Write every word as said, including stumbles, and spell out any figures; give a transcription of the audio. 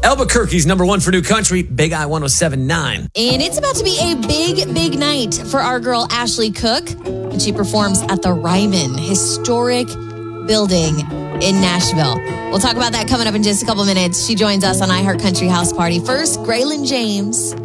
Albuquerque's number one for new country, Big I one oh seven point nine. And it's about to be a big, big night for our girl Ashley Cook. And she performs at the Ryman Historic Building in Nashville. We'll talk about that coming up in just a couple minutes. She joins us on iHeart Country House Party. First, Graylin James.